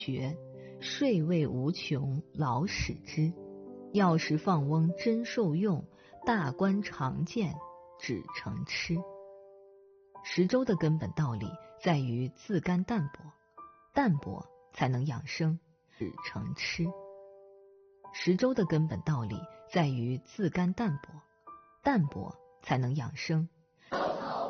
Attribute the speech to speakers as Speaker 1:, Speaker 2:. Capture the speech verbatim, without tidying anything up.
Speaker 1: 绝，睡味无穷，老使之。药食放翁真受用，大官常见，只成痴。食粥的根本道理在于自甘淡泊，淡泊才能养生，只成痴。食粥的根本道理在于自甘淡泊，淡泊才能养生，